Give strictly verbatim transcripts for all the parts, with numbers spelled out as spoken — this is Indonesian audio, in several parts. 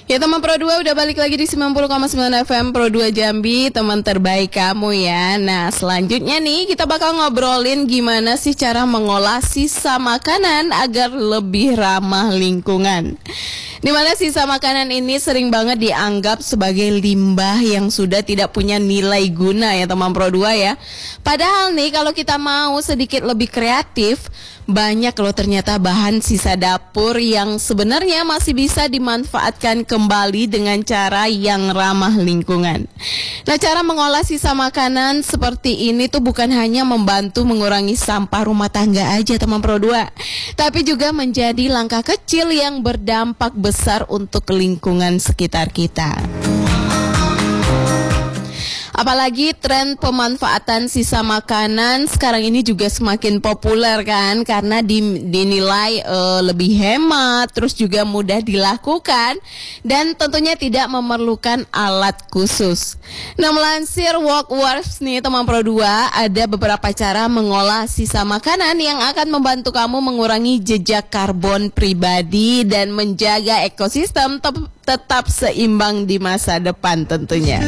Ya teman Pro dua udah balik lagi di sembilan puluh koma sembilan F M Pro dua Jambi, teman terbaik kamu ya. Nah selanjutnya nih kita bakal ngobrolin gimana sih cara mengolah sisa makanan agar lebih ramah lingkungan. Dimana sisa makanan ini sering banget dianggap sebagai limbah yang sudah tidak punya nilai guna ya teman Pro dua ya. Padahal nih kalau kita mau sedikit lebih kreatif, banyak loh ternyata bahan sisa dapur yang sebenarnya masih bisa dimanfaatkan kembali dengan cara yang ramah lingkungan. Nah, cara mengolah sisa makanan seperti ini tuh bukan hanya membantu mengurangi sampah rumah tangga aja teman Pro dua, tapi juga menjadi langkah kecil yang berdampak besar untuk lingkungan sekitar kita. Apalagi tren pemanfaatan sisa makanan sekarang ini juga semakin populer kan, karena dinilai uh, lebih hemat, terus juga mudah dilakukan dan tentunya tidak memerlukan alat khusus. Nah, melansir Walkworks nih teman Pro dua, ada beberapa cara mengolah sisa makanan yang akan membantu kamu mengurangi jejak karbon pribadi dan menjaga ekosistem te- tetap seimbang di masa depan tentunya.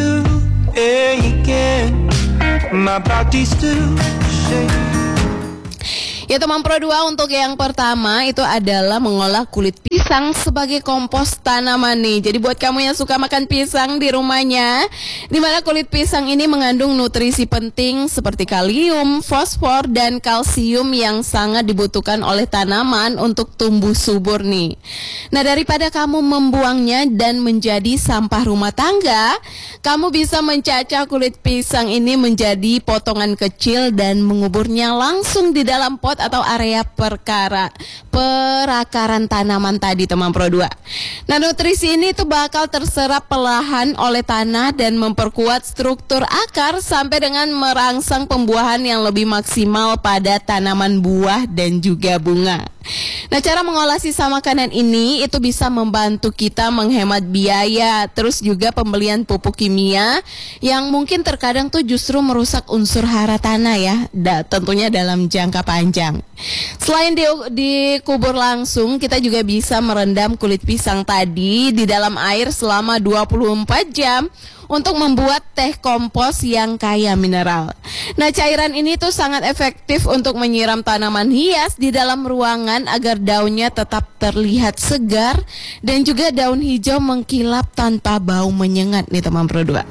Ya teman Pro dua, untuk yang pertama itu adalah mengolah kulit pisang sebagai kompos tanaman nih. Jadi buat kamu yang suka makan pisang di rumahnya, dimana kulit pisang ini mengandung nutrisi penting seperti kalium, fosfor, dan kalsium yang sangat dibutuhkan oleh tanaman untuk tumbuh subur nih. Nah, daripada kamu membuangnya dan menjadi sampah rumah tangga, kamu bisa mencacah kulit pisang ini menjadi potongan kecil dan menguburnya langsung di dalam pot atau area perkara perakaran tanaman tadi teman Pro dua. Nah, nutrisi ini tuh bakal terserap perlahan oleh tanah dan memperkuat struktur akar sampai dengan merangsang pembuahan yang lebih maksimal pada tanaman buah dan juga bunga. Nah, cara mengolah sisa makanan ini itu bisa membantu kita menghemat biaya, terus juga pembelian pupuk kimia yang mungkin terkadang tuh justru merusak unsur hara tanah ya, da, tentunya dalam jangka panjang. Selain di, dikubur langsung, kita juga bisa merendam kulit pisang tadi di dalam air selama dua puluh empat jam untuk membuat teh kompos yang kaya mineral. Nah, cairan ini tuh sangat efektif untuk menyiram tanaman hias di dalam ruangan agar daunnya tetap terlihat segar dan juga daun hijau mengkilap tanpa bau menyengat nih teman Pro dua.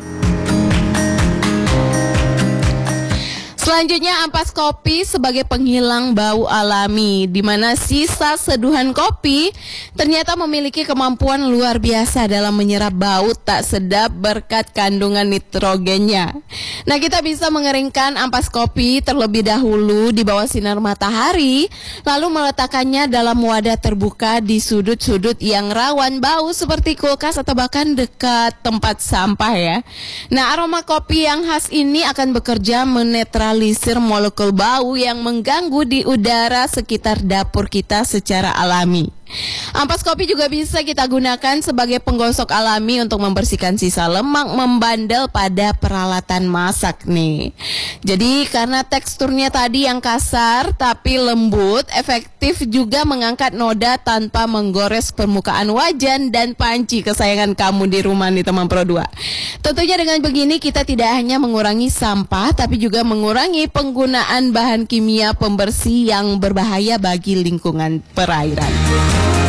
Selanjutnya, ampas kopi sebagai penghilang bau alami, di mana sisa seduhan kopi ternyata memiliki kemampuan luar biasa dalam menyerap bau tak sedap berkat kandungan nitrogennya. Nah, kita bisa mengeringkan ampas kopi terlebih dahulu di bawah sinar matahari, lalu meletakkannya dalam wadah terbuka di sudut-sudut yang rawan bau seperti kulkas atau bahkan dekat tempat sampah ya. Nah, aroma kopi yang khas ini akan bekerja menetralisir molekul bau yang mengganggu di udara sekitar dapur kita secara alami. Ampas kopi juga bisa kita gunakan sebagai penggosok alami untuk membersihkan sisa lemak membandel pada peralatan masak nih. Jadi karena teksturnya tadi yang kasar tapi lembut, efektif juga mengangkat noda tanpa menggores permukaan wajan dan panci kesayangan kamu di rumah nih teman Pro dua. Tentunya dengan begini kita tidak hanya mengurangi sampah tapi juga mengurangi penggunaan bahan kimia pembersih yang berbahaya bagi lingkungan perairan.